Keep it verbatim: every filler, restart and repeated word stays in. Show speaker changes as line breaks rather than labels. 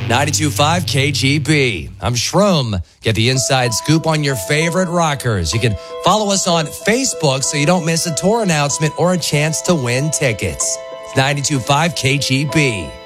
ninety-two point five K G B. I'm Shroom. Get the inside scoop on your favorite rockers. You can follow us on Facebook so you don't miss a tour announcement or a chance to win tickets. It's ninety-two point five K G B.